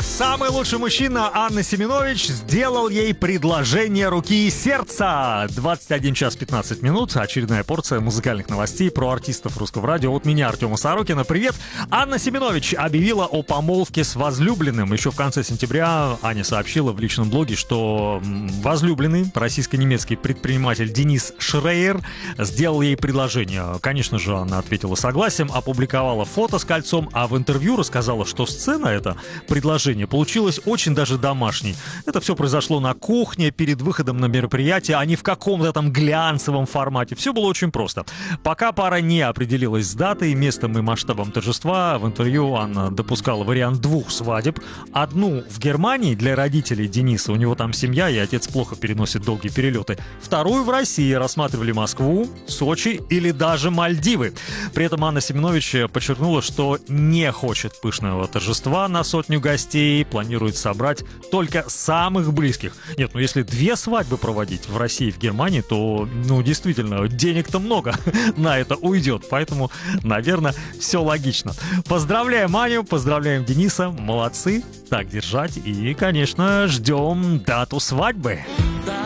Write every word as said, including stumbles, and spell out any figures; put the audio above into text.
Самый лучший мужчина Анна Семенович сделал ей предложение руки и сердца. двадцать один час пятнадцать минут. Очередная порция музыкальных новостей про артистов русского радио от меня, Артема Сорокина. Привет! Анна Семенович объявила о помолвке с возлюбленным. Еще в конце сентября Аня сообщила в личном блоге, что возлюбленный, российско-немецкий предприниматель Денис Шрейер, сделал ей предложение. Конечно же, она ответила согласием, опубликовала фото с кольцом, а в интервью рассказала, что сцена это предложение получилось очень даже домашней. Это все произошло на кухне перед выходом на мероприятие, а не в каком-то там глянцевом формате. Все было очень просто. Пока пара не определилась с датой, местом и масштабом торжества, в интервью Анна допускала вариант двух свадеб. Одну в Германии для родителей Дениса, у него там семья, и отец плохо переносит долгие перелеты. Вторую в России, рассматривали Москву, Сочи или даже Мальдивы. При этом Анна Семенович подчеркнула, что не хочет пышного торжества на сотню гостей, планирует собрать только самых близких. Нет, ну если две свадьбы проводить в России и в Германии, то, ну, действительно, денег-то много на это уйдет. Поэтому, наверное, все логично. Поздравляем Аню, поздравляем Дениса, молодцы, так держать. И, конечно, ждем дату свадьбы.